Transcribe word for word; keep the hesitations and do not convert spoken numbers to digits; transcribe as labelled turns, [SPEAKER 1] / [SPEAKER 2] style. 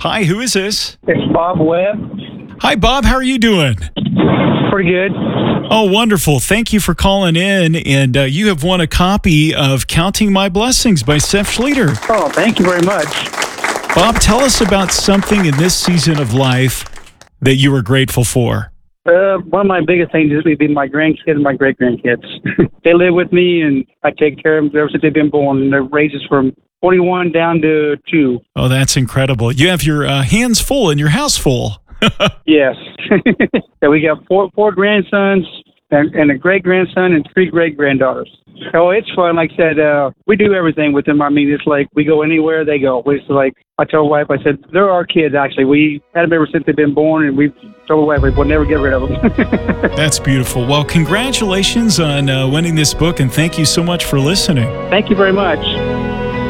[SPEAKER 1] Hi, who is this?
[SPEAKER 2] It's Bob Webb.
[SPEAKER 1] Hi, Bob. How are you doing?
[SPEAKER 2] Pretty good.
[SPEAKER 1] Oh, wonderful. Thank you for calling in. And uh, you have won a copy of Counting My Blessings by Seth Schlueter.
[SPEAKER 2] Oh, thank you very much.
[SPEAKER 1] Bob, tell us about something in this season of life that you are grateful for.
[SPEAKER 2] Uh, one of my biggest things is be my grandkids and my great-grandkids. They live with me, and I take care of them ever since they've been born. And their ranges from twenty-one down to two.
[SPEAKER 1] Oh, that's incredible. You have your uh, hands full and your house full.
[SPEAKER 2] Yes. Yeah, we got four four grandsons and, and a great-grandson and three great-granddaughters. Oh, it's fun. Like I said, uh, we do everything with them. I mean, it's like we go anywhere, they go. It's like I told my wife, I said, they're our kids, actually. We had them ever since they've been born, and we've told my wife we'll never get rid of them.
[SPEAKER 1] That's beautiful. Well, congratulations on uh, winning this book, and thank you so much for listening.
[SPEAKER 2] Thank you very much.